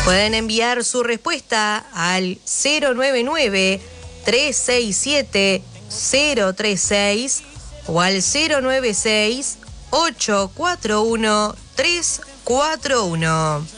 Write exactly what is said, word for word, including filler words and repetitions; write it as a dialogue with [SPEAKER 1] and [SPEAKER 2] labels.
[SPEAKER 1] Pueden enviar su respuesta al cero nueve nueve, tres seis siete, cero tres seis o al cero nueve seis, ocho cuatro uno, tres cuatro uno.